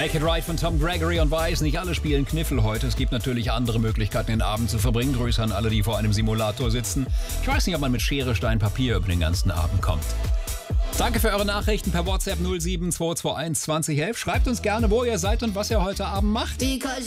Make It Right von Tom Gregory und Weiß. Nicht alle spielen Kniffel heute. Es gibt natürlich andere Möglichkeiten, den Abend zu verbringen. Grüße an alle, die vor einem Simulator sitzen. Ich weiß nicht, ob man mit Schere, Stein, Papier über den ganzen Abend kommt. Danke für eure Nachrichten per WhatsApp 07221 2011. Schreibt uns gerne, wo ihr seid und was ihr heute Abend macht.